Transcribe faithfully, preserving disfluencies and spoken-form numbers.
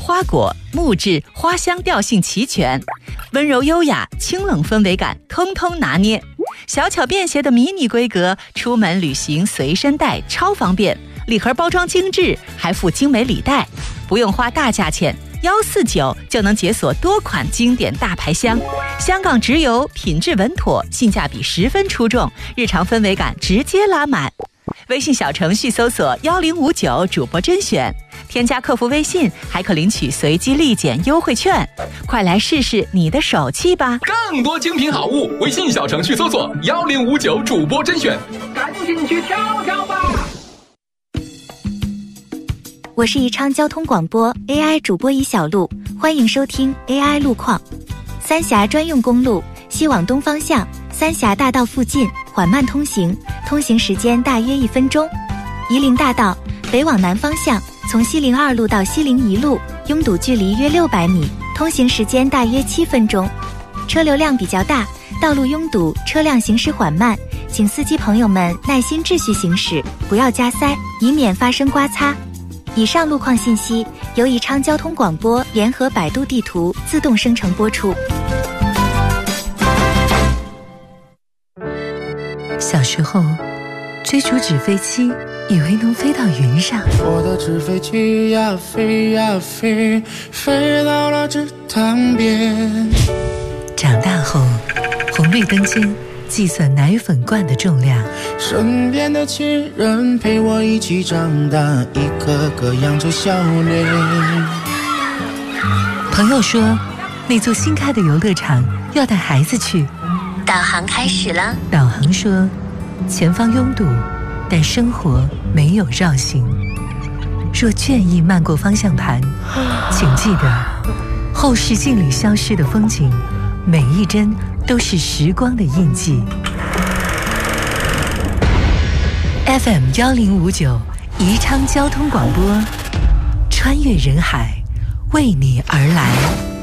花果、木质、花香调性齐全，温柔优雅、清冷氛围感通通拿捏。小巧便携的迷你规格，出门旅行随身带超方便，礼盒包装精致，还附精美礼袋，不用花大价钱，幺四九就能解锁多款经典大牌箱。香港直邮，品质稳妥，性价比十分出众，日常氛围感直接拉满。微信小程序搜索幺零五九主播甄选，添加客服微信还可领取随机立减优惠券，快来试试你的手气吧！ 更多精品好物，微信小程序搜索幺零五九主播甄选，赶紧去挑挑吧！ 我是宜昌交通广播 A I 主播宜小璐，欢迎收听 A I 路况。三峡专用公路西往东方向，三峡大道附近缓慢通行，通行时间大约一分钟。夷陵大道北往南方向，从西陵二路到西陵一路，拥堵距离约六百米，通行时间大约七分钟。车流量比较大，道路拥堵，车辆行驶缓慢，请司机朋友们耐心秩序行驶，不要加塞，以免发生刮擦。以上路况信息由宜昌交通广播联合百度地图自动生成播出。 小时候追逐纸飞机，以为能飞到云上， 我的纸飞机呀飞呀飞，飞到了池塘边。 长大后红绿灯间计算奶粉罐的重量， 身边的亲人陪我一起长大，一个个扬着笑脸。 朋友说那座新开的游乐场要带孩子去， 导航开始了。 导航说前方拥堵，但生活没有绕行。若倦意漫过方向盘，请记得后视镜里消失的风景，每一帧都是时光的印记。F M 幺零五九宜昌交通广播，穿越人海，为你而来。